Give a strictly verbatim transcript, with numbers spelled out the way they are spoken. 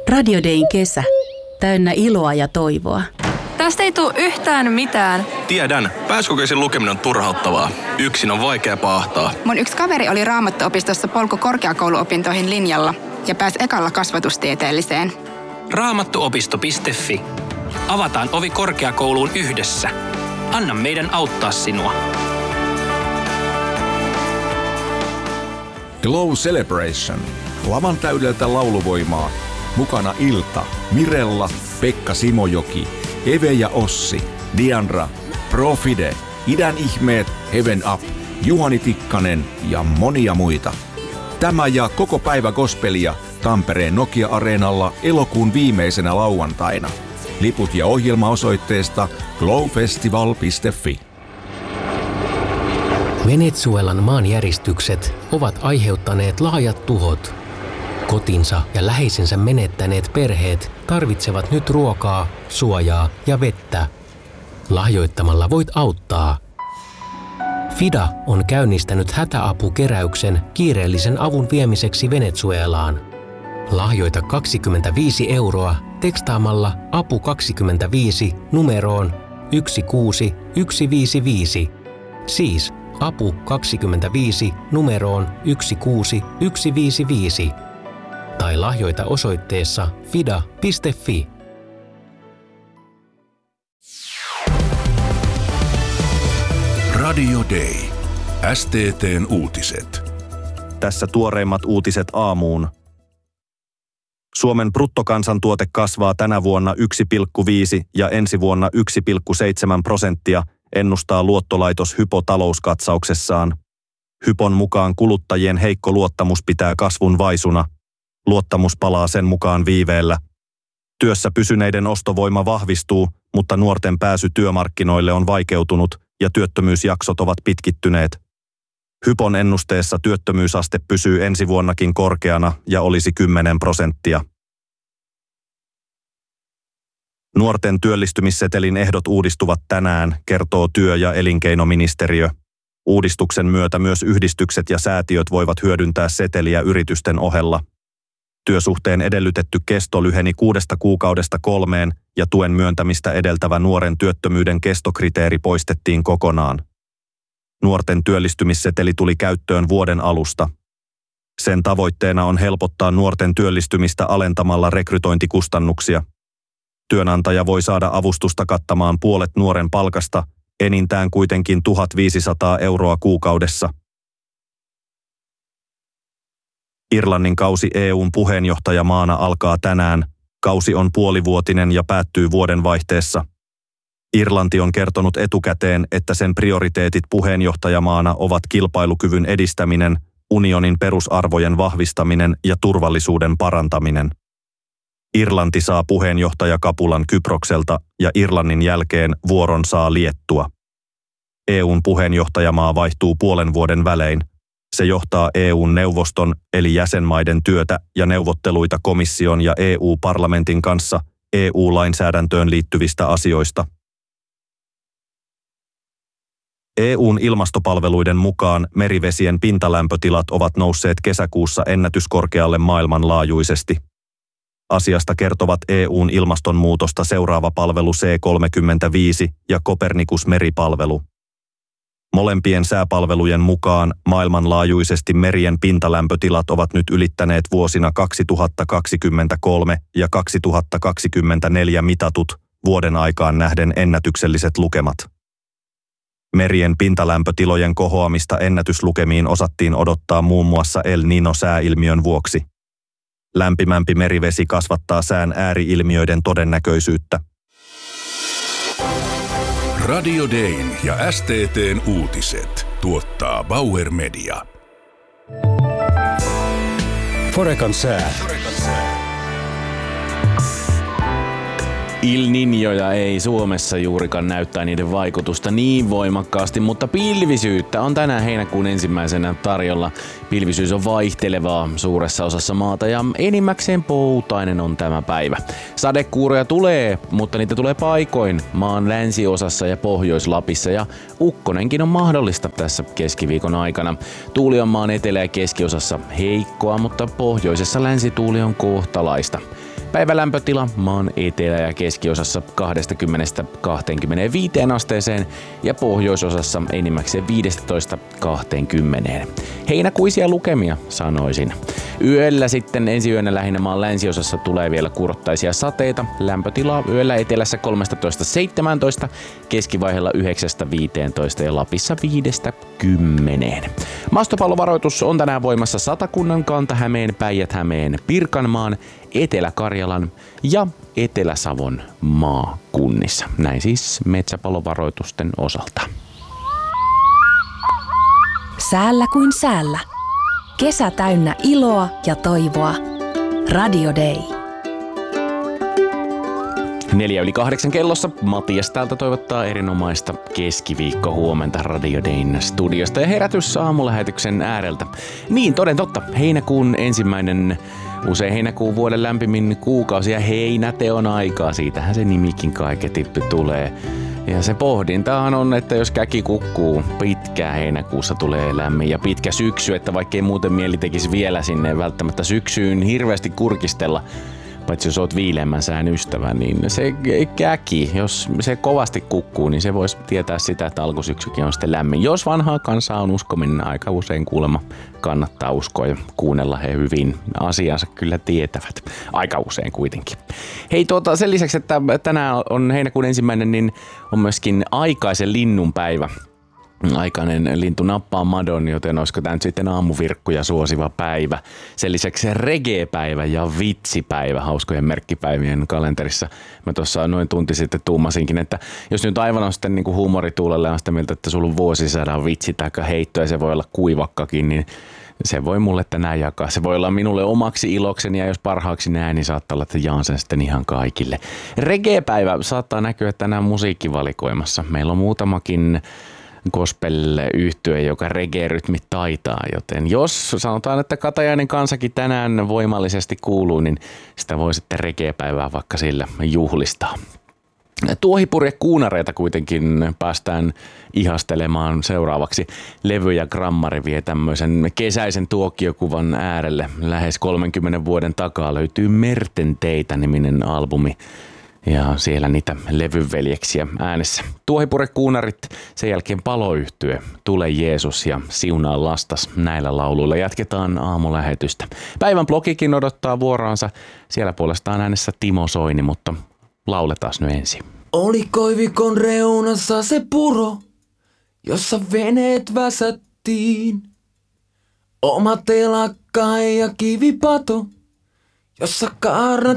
Radio Dayn kesä. Täynnä iloa ja toivoa. Tästä ei tule yhtään mitään. Tiedän. Pääsykokeisen lukeminen on turhauttavaa. Yksin on vaikea paahtaa. Mun yksi kaveri oli Raamattuopistossa polku korkeakouluopintoihin linjalla ja pääsi ekalla kasvatustieteelliseen. Raamattuopisto piste fi. Avataan ovi korkeakouluun yhdessä. Anna meidän auttaa sinua. Glow Celebration. Lavan täydeltä lauluvoimaa. Mukana Ilta, Mirella, Pekka Simojoki, Eve ja Ossi, Diandra, Profide, Idän ihmeet, Heaven Up, Juhani Tikkanen ja monia muita. Tämä ja koko päivä gospelia Tampereen Nokia-areenalla elokuun viimeisenä lauantaina. Liput ja ohjelma osoitteesta glowfestival piste fi. Venezuelan maanjäristykset ovat aiheuttaneet laajat tuhot. Kotinsa ja läheisensä menettäneet perheet tarvitsevat nyt ruokaa, suojaa ja vettä. Lahjoittamalla voit auttaa. FIDA on käynnistänyt hätäapukeräyksen kiireellisen avun viemiseksi Venezuelaan. Lahjoita kaksikymmentäviisi euroa tekstaamalla apu kaksikymmentäviisi numeroon yksi kuusi yksi viisi viisi. Siis apu kaksikymmentäviisi numeroon yksi kuusi yksi viisi viisi. Tai lahjoita osoitteessa fida piste fi. Radio Day. S T T:n uutiset. Tässä tuoreimmat uutiset aamuun. Suomen bruttokansantuote kasvaa tänä vuonna yksi pilkku viisi ja ensi vuonna yksi pilkku seitsemän prosenttia, ennustaa luottolaitos Hypo talouskatsauksessaan. Hypon mukaan kuluttajien heikko luottamus pitää kasvun vaisuna. Luottamus palaa sen mukaan viiveellä. Työssä pysyneiden ostovoima vahvistuu, mutta nuorten pääsy työmarkkinoille on vaikeutunut ja työttömyysjaksot ovat pitkittyneet. Hypon ennusteessa työttömyysaste pysyy ensi vuonnakin korkeana ja olisi kymmenen prosenttia. Nuorten työllistymissetelin ehdot uudistuvat tänään, kertoo työ- ja elinkeinoministeriö. Uudistuksen myötä myös yhdistykset ja säätiöt voivat hyödyntää seteliä yritysten ohella. Työsuhteen edellytetty kesto lyheni kuudesta kuukaudesta kolmeen ja tuen myöntämistä edeltävä nuoren työttömyyden kestokriteeri poistettiin kokonaan. Nuorten työllistymisseteli tuli käyttöön vuoden alusta. Sen tavoitteena on helpottaa nuorten työllistymistä alentamalla rekrytointikustannuksia. Työnantaja voi saada avustusta kattamaan puolet nuoren palkasta, enintään kuitenkin tuhatviisisataa euroa kuukaudessa. Irlannin kausi E U:n puheenjohtajamaana alkaa tänään. Kausi on puolivuotinen ja päättyy vuoden vaihteessa. Irlanti on kertonut etukäteen, että sen prioriteetit puheenjohtajamaana ovat kilpailukyvyn edistäminen, unionin perusarvojen vahvistaminen ja turvallisuuden parantaminen. Irlanti saa puheenjohtajakapulan Kyprokselta ja Irlannin jälkeen vuoron saa Liettua. E U:n puheenjohtajamaa vaihtuu puolen vuoden välein. Se johtaa E U:n neuvoston eli jäsenmaiden työtä ja neuvotteluita komission ja E U-parlamentin kanssa E U-lainsäädäntöön liittyvistä asioista. E U:n ilmastopalveluiden mukaan merivesien pintalämpötilat ovat nousseet kesäkuussa ennätyskorkealle maailmanlaajuisesti. Asiasta kertovat E U:n ilmastonmuutosta seuraava palvelu C kolmekymmentäviisi ja Copernicus meripalvelu. Molempien sääpalvelujen mukaan maailmanlaajuisesti merien pintalämpötilat ovat nyt ylittäneet vuosina kaksituhattakaksikymmentäkolme ja kaksituhattakaksikymmentäneljä mitatut vuoden aikaan nähden ennätykselliset lukemat. Merien pintalämpötilojen kohoamista ennätyslukemiin osattiin odottaa muun muassa El Niño-sääilmiön vuoksi. Lämpimämpi merivesi kasvattaa sään ääri-ilmiöiden todennäköisyyttä. Radio Dayn ja S T T:n uutiset tuottaa Bauer Media. Forecan sää. Il Niñoja ei Suomessa juurikaan näyttää niiden vaikutusta niin voimakkaasti, mutta pilvisyyttä on tänään heinäkuun ensimmäisenä tarjolla. Pilvisyys on vaihtelevaa suuressa osassa maata ja enimmäkseen poutainen on tämä päivä. Sadekuuroja tulee, mutta niitä tulee paikoin maan länsiosassa ja Pohjois-Lapissa ja ukkonenkin on mahdollista tässä keskiviikon aikana. Tuuli on maan etelä- ja keskiosassa heikkoa, mutta pohjoisessa länsituuli on kohtalaista. Päivän lämpötila maan etelä- ja keskiosassa kaksikymmentä kaksikymmentäviisi asteeseen ja pohjoisosassa enimmäkseen viisitoista kaksikymmentä. Heinäkuisia lukemia sanoisin. Yöllä sitten ensi yönä lähinnä maan länsiosassa tulee vielä kurottaisia sateita. Lämpötila yöllä etelässä kolmetoista seitsemäntoista, keskivaiheella yhdeksästä viiteentoista ja Lapissa viidestä kymmeneen. Maastopallovaroitus on tänään voimassa Satakunnan, Kanta-Hämeen, Päijät-Hämeen, Pirkanmaan, Etelä-Karjalan ja Etelä-Savon maakunnissa. Näin siis metsäpalovaroitusten osalta. Säällä kuin säällä. Kesä täynnä iloa ja toivoa. Radio Day. Neljä yli kahdeksan kellossa Matias täältä toivottaa erinomaista keskiviikko huomenta Radio Dayn studiosta ja herätys aamulähetyksen ääreltä. Niin, toden totta, heinäkuun ensimmäinen, usein heinäkuun vuoden lämpimin kuukausi ja heinäteon aikaa, siitähän se nimikin kaiketi tulee. Ja se pohdintahan on, että jos käki kukkuu, pitkää heinäkuussa tulee lämmin ja pitkä syksy, että vaikkei muuten mieli tekisi vielä sinne välttämättä syksyyn hirveästi kurkistella, paitsi jos oot viileämmän sään ystävä, niin se käki, jos se kovasti kukkuu, niin se voisi tietää sitä, että alkusyksykin on sitten lämmin. Jos vanhaa kansaa on uskominen, aika usein kuulemma kannattaa uskoa ja kuunnella, he hyvin asiansa kyllä tietävät. Aika usein kuitenkin. Hei, tuota, sen lisäksi, että tänään on heinäkuun ensimmäinen, niin on myöskin aikaisen linnun päivä. Aikainen lintu nappaa madon, joten olisiko tämä nyt sitten aamuvirkkuja suosiva päivä. Sen lisäksi reggae-päivä ja vitsipäivä hauskojen merkkipäivien kalenterissa. Mä tuossa noin tunti sitten tuumasinkin, että jos nyt aivan on sitten niin huumorituulelle on sitä mieltä, että sulla on vuosisadan vitsi tai heitto ja se voi olla kuivakkakin, niin se voi mulle tänään jakaa. Se voi olla minulle omaksi ilokseni ja jos parhaaksi näen, niin saattaa olla, että jaan sen sitten ihan kaikille. Reggae-päivä saattaa näkyä tänään musiikkivalikoimassa. Meillä on muutamakin gospel-yhtye, joka reggae-rytmit taitaa, joten jos sanotaan, että Katajainen kansakin tänään voimallisesti kuuluu, niin sitä voi sitten reggae-päivää vaikka sillä juhlistaa. Tuohipurjekuunareita kuitenkin päästään ihastelemaan seuraavaksi. Levy ja grammari vie tämmöisen kesäisen tuokiokuvan äärelle. Lähes kolmenkymmenen vuoden takaa löytyy Merten teitä -niminen albumi. Ja siellä niitä levyveljeksiä äänessä. Tuohipurjekuunarit, sen jälkeen Paloyhtye, Tule Jeesus ja Siunaa lastas. Näillä lauluilla jatketaan aamulähetystä. Päivän blogikin odottaa vuoroansa. Siellä puolestaan äänessä Timo Soini, mutta lauletaan nyt ensin. Oli koivikon reunassa se puro, jossa veneet väsättiin. Oma telakka ja kivipato, jossa kaarnat